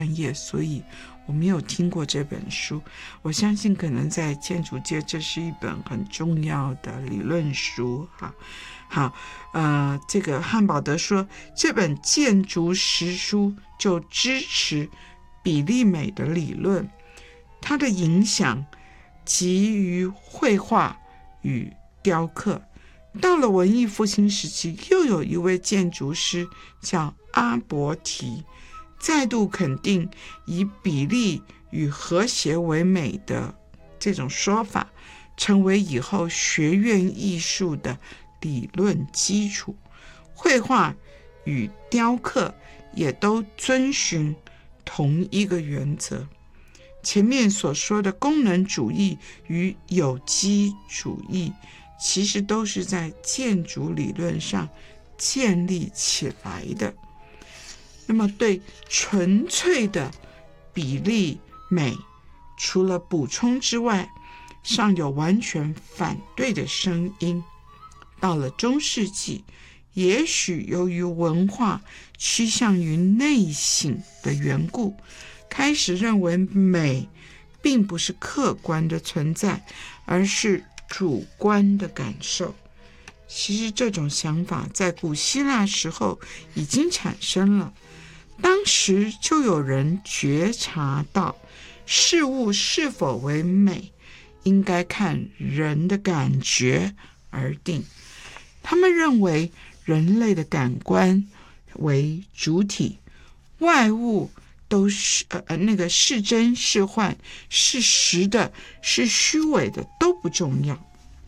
专业，所以我没有听过这本书。我相信可能在建筑界这是一本很重要的理论书。好，这个汉堡德说，这本建筑实书就支持比例美的理论，它的影响及于绘画与雕刻。到了文艺复兴时期，又有一位建筑师叫阿伯提，再度肯定以比例与和谐为美的这种说法，成为以后学院艺术的理论基础。绘画与雕刻也都遵循同一个原则。前面所说的功能主义与有机主义，其实都是在建筑理论上建立起来的。那么对纯粹的比例美，除了补充之外，尚有完全反对的声音。到了中世纪，也许由于文化趋向于内省的缘故，开始认为美并不是客观的存在，而是主观的感受。其实这种想法在古希腊时候已经产生了，当时就有人觉察到事物是否为美，应该看人的感觉而定。他们认为人类的感官为主体，外物都是是真是幻，是实的是虚伪的都不重要。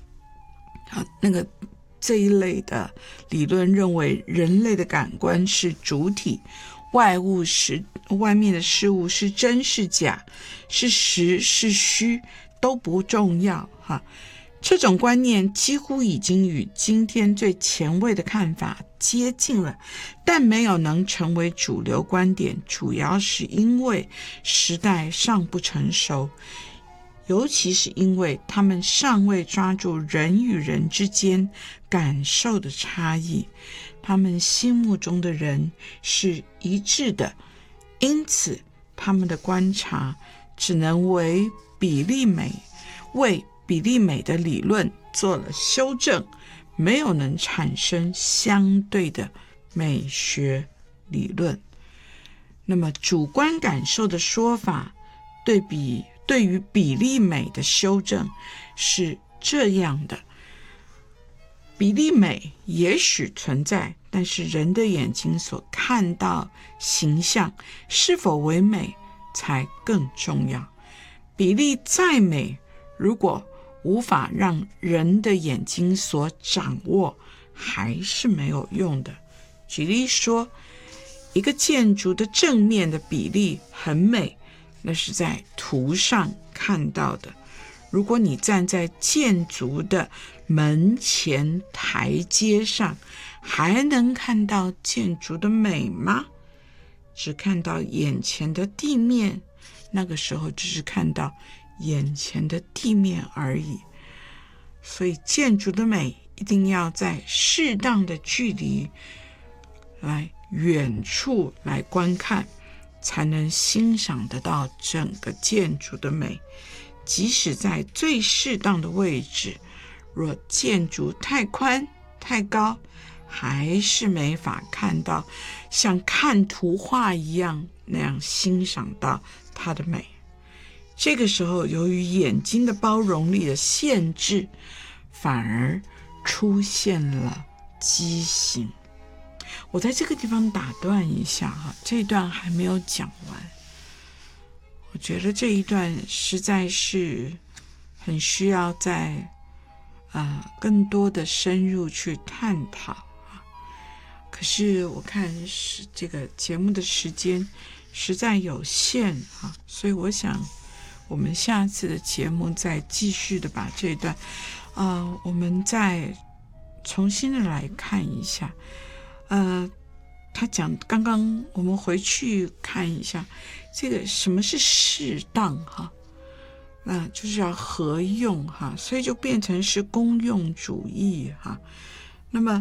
这一类的理论认为人类的感官是主体，外面的事物是真是假，是实是虚都不重要。这种观念几乎已经与今天最前卫的看法接近了，但没有能成为主流观点，主要是因为时代尚不成熟，尤其是因为他们尚未抓住人与人之间感受的差异，他们心目中的人是一致的，因此他们的观察只能为比例美的理论做了修正，没有能产生相对的美学理论。那么主观感受的说法对于比例美的修正是这样的：比例美也许存在，但是人的眼睛所看到形象是否为美才更重要。比例再美，如果无法让人的眼睛所掌握，还是没有用的。举例说，一个建筑的正面的比例很美，那是在图上看到的。如果你站在建筑的门前台阶上，还能看到建筑的美吗？只看到眼前的地面，那个时候只是看到眼前的地面而已。所以建筑的美一定要在适当的距离来远处来观看，才能欣赏得到整个建筑的美。即使在最适当的位置，若建筑太宽太高，还是没法看到像看图画一样那样欣赏到它的美。这个时候，由于眼睛的包容力的限制，反而出现了畸形。我在这个地方打断一下这一段还没有讲完。我觉得这一段实在是很需要在更多的深入去探讨可是我看是这个节目的时间实在有限所以我想我们下次的节目再继续的把这一段我们再重新的来看一下他讲刚刚我们回去看一下这个什么是适当那就是要合用所以就变成是公用主义那么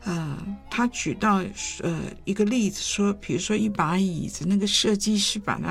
他举到一个例子说，比如说一把椅子，那个设计师把它